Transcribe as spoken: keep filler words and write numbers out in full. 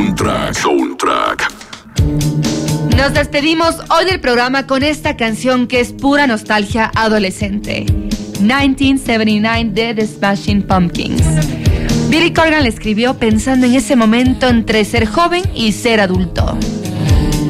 Soundtrack. Soundtrack. Nos despedimos hoy del programa con esta canción que es pura nostalgia adolescente. nineteen seventy-nine de The Smashing Pumpkins. Billy Corgan la escribió pensando en ese momento entre ser joven y ser adulto.